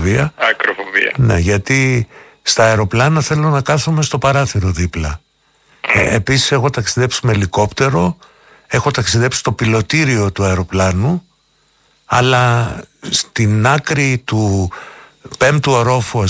ακροφοβία. Ναι, γιατί στα αεροπλάνα θέλω να κάθομαι στο παράθυρο δίπλα. Επίσης έχω ταξιδέψει με ελικόπτερο, έχω ταξιδέψει στο πιλωτήριο του αεροπλάνου, αλλά στην άκρη του 5ου ορόφου,